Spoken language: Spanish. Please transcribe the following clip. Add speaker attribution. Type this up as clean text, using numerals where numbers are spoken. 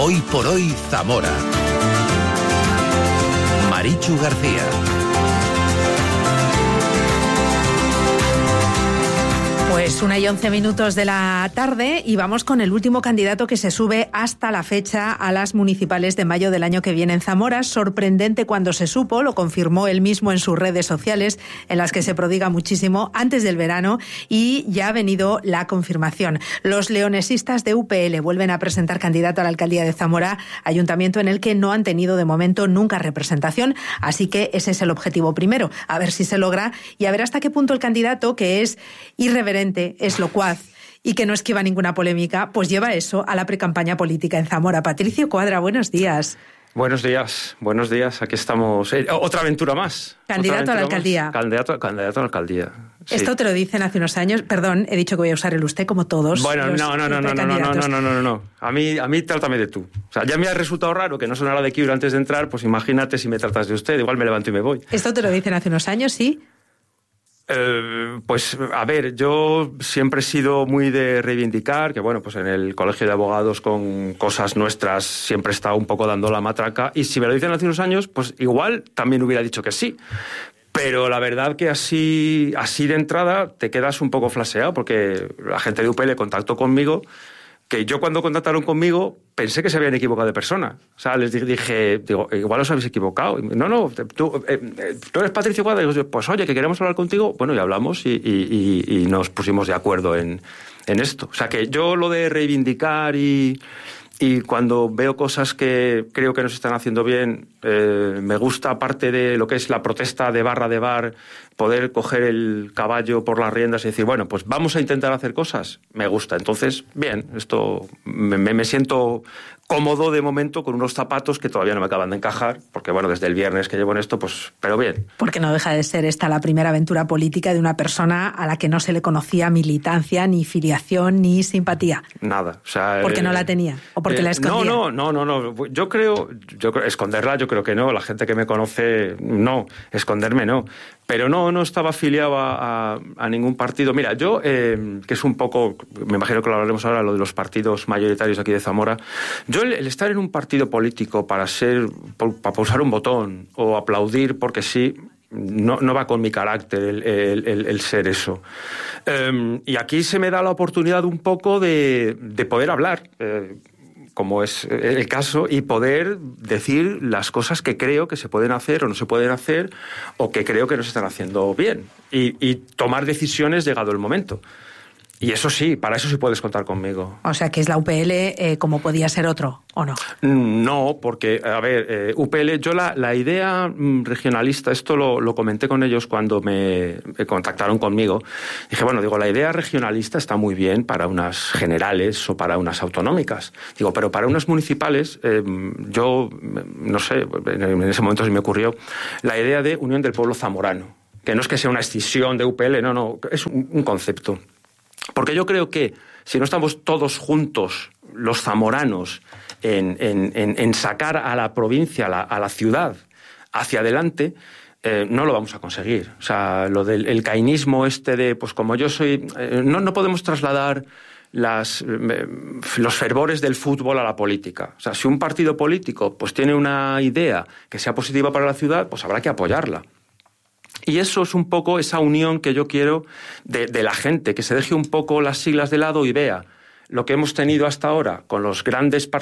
Speaker 1: Hoy por hoy Zamora. Marichu García.
Speaker 2: Pues 1:11 de la tarde y vamos con el último candidato que se sube hasta la fecha a las municipales de mayo del año que viene en Zamora. Sorprendente cuando se supo, lo confirmó él mismo en sus redes sociales, en las que se prodiga muchísimo antes del verano, y ya ha venido la confirmación. Los leonesistas de UPL vuelven a presentar candidato a la alcaldía de Zamora, ayuntamiento en el que no han tenido de momento nunca representación, así que ese es el objetivo primero, a ver si se logra y a ver hasta qué punto el candidato, que es irreverente, es locuaz y que no esquiva ninguna polémica, pues lleva eso a la precampaña política en Zamora. Patricio Cuadra, buenos días.
Speaker 3: Buenos días, aquí estamos. Otra aventura más.
Speaker 2: Candidato a la alcaldía.
Speaker 3: Candidato a la alcaldía. Sí.
Speaker 2: Esto te lo dicen hace unos años. Perdón, he dicho que voy a usar el usted como todos.
Speaker 3: Bueno, no. A mí trátame de tú. O sea, ya me ha resultado raro que no sonara de Kibra antes de entrar, pues imagínate si me tratas de usted. Igual me levanto y me voy.
Speaker 2: Esto te lo dicen hace unos años, ¿sí?
Speaker 3: Pues a ver, yo siempre he sido muy de reivindicar, que bueno, pues en el colegio de abogados con cosas nuestras siempre he estado un poco dando la matraca, y si me lo dicen hace unos años, pues igual también hubiera dicho que sí. Pero la verdad que así de entrada te quedas un poco flaseado, porque la gente de UPL contactó conmigo, que yo cuando contactaron conmigo pensé que se habían equivocado de persona. O sea, les dije, igual os habéis equivocado. No, tú eres Patricio Cuadra. Y digo, pues oye, que queremos hablar contigo. Bueno, y hablamos y nos pusimos de acuerdo en esto. O sea, que yo lo de reivindicar y cuando veo cosas que creo que no se están haciendo bien, me gusta, aparte de lo que es la protesta de barra de bar, poder coger el caballo por las riendas y decir, bueno, pues vamos a intentar hacer cosas. Me gusta. Entonces, bien, esto me siento cómodo de momento con unos zapatos que todavía no me acaban de encajar, porque bueno, desde el viernes que llevo en esto, pues, pero bien.
Speaker 2: Porque no deja de ser esta la primera aventura política de una persona a la que no se le conocía militancia, ni filiación, ni simpatía.
Speaker 3: Nada. O sea,
Speaker 2: porque no la tenía, o porque la escondía.
Speaker 3: No. Yo creo, esconderla yo creo que no. La gente que me conoce, no. Esconderme no. Pero no estaba afiliado a ningún partido. Mira, yo, que es un poco, me imagino que lo hablaremos ahora, lo de los partidos mayoritarios aquí de Zamora, yo el estar en un partido político para pulsar un botón o aplaudir porque sí, no va con mi carácter el ser eso. Y aquí se me da la oportunidad un poco de poder hablar, como es el caso, y poder decir las cosas que creo que se pueden hacer o no se pueden hacer, o que creo que no se están haciendo bien, y tomar decisiones llegado el momento. Y eso sí, para eso sí puedes contar conmigo.
Speaker 2: O sea, que es la UPL como podía ser otro, ¿o no?
Speaker 3: No, porque, a ver, UPL, yo la idea regionalista, esto lo comenté con ellos cuando me contactaron conmigo. Dije, la idea regionalista está muy bien para unas generales o para unas autonómicas. Digo, pero para unas municipales, yo, no sé, en ese momento se me ocurrió la idea de Unión del Pueblo Zamorano, que no es que sea una escisión de UPL, no, es un concepto. Porque yo creo que si no estamos todos juntos, los zamoranos, en sacar a la provincia, a la ciudad, hacia adelante, no lo vamos a conseguir. O sea, lo del caínismo de, pues como yo soy... no podemos trasladar los fervores del fútbol a la política. O sea, si un partido político pues tiene una idea que sea positiva para la ciudad, pues habrá que apoyarla. Y eso es un poco esa unión que yo quiero de la gente, que se deje un poco las siglas de lado y vea lo que hemos tenido hasta ahora con los grandes partidos